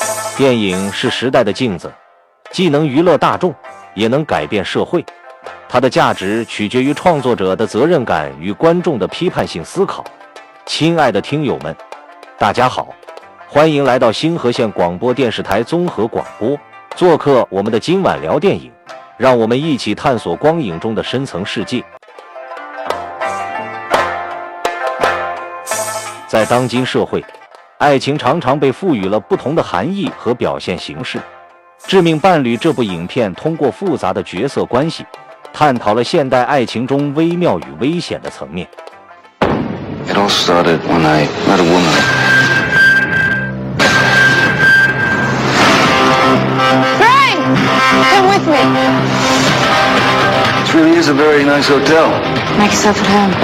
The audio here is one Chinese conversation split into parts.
电影是时代的镜子，既能娱乐大众，也能改变社会。它的价值取决于创作者的责任感与观众的批判性思考。亲爱的听友们，大家好，欢迎来到星河县广播电视台综合广播，做客我们的今晚聊电影，让我们一起探索光影中的深层世界。在当今社会，爱情常常被赋予了不同的含义和表现形式。《致命伴侣》这部影片通过复杂的角色关系，探讨了现代爱情中微妙与危险的层面。 It all started when I met a woman. Frank! Come with me. This really is a very nice hotel. Make yourself at home.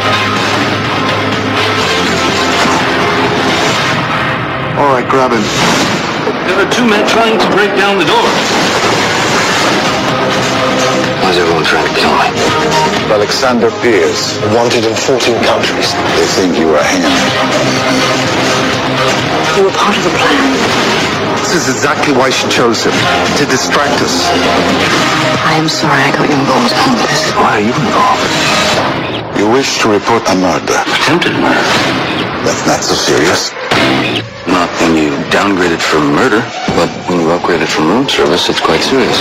All right, grab him. There are two men trying to break down the door. Why's everyone trying to kill me? Alexander Pierce, wanted in 14 countries. They think you were a hand. You were part of the plan. This is exactly why she chose him, to distract us. I am sorry I got you involved in this. Why are you involved? You wish to report a murder. Attempted murder. That's not so serious. Not when you downgraded from murder, but when you upgraded from room service, it's quite serious.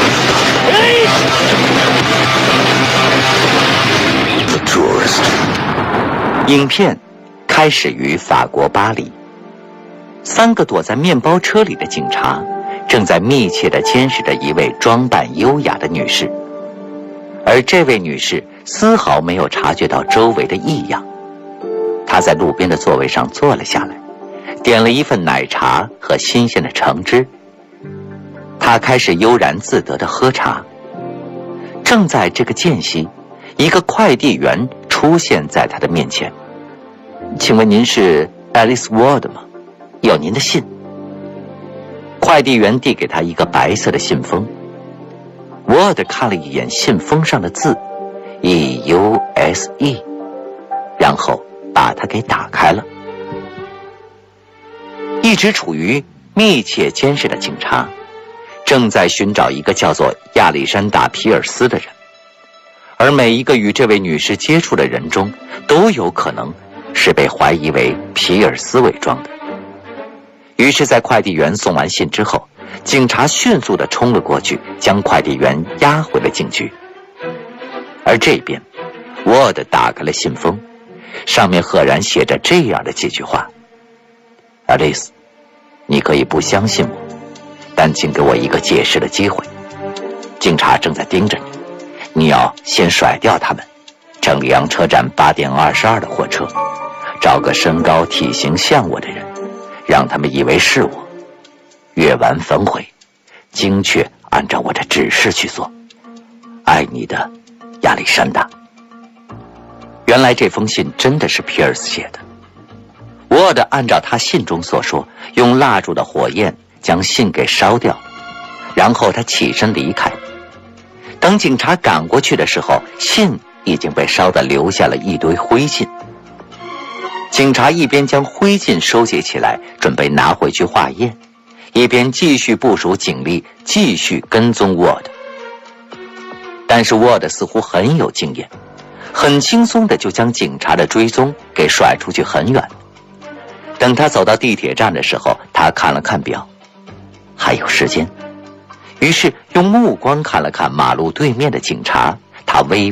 The tourist. 影片开始于法国巴黎，三个躲在面包车里的警察正在密切地监视着一位装扮优雅的女士，而这位女士丝毫没有察觉到周围的异样。她在路边的座位上坐了下来，点了一份奶茶和新鲜的橙汁。她开始悠然自得地喝茶。正在这个间隙，一个快递员出现在她的面前。请问您是 Alice Ward 吗？有您的信。快递员递给她一个白色的信封。Ward 看了一眼信封上的字 EUSE， 然后把它给打开了。一直处于密切监视的警察正在寻找一个叫做亚历山大·皮尔斯的人，而每一个与这位女士接触的人中都有可能是被怀疑为皮尔斯伪装的。于是在快递员送完信之后，警察迅速地冲了过去，将快递员押回了警局。而这边Ward打开了信封，上面赫然写着这样的几句话： Alice， 你可以不相信我，但请给我一个解释的机会。警察正在盯着你，你要先甩掉他们，乘里昂车站8点22的火车，找个身高体型像我的人，让他们以为是我，阅完焚毁，精确按照我的指示去做。爱你的，亚历山大。原来这封信真的是皮尔斯写的。Ward按照他信中所说，用蜡烛的火焰将信给烧掉，然后他起身离开。等警察赶过去的时候，信已经被烧得留下了一堆灰烬。警察一边将灰烬收集起来，准备拿回去化验，一边继续部署警力，继续跟踪 Ward。但是 Ward 似乎很有经验，很轻松地就将警察的追踪给甩出去很远。等他走到地铁站的时候，他看了看表，还有时间，于是用目光看了看马路对面的警察，他微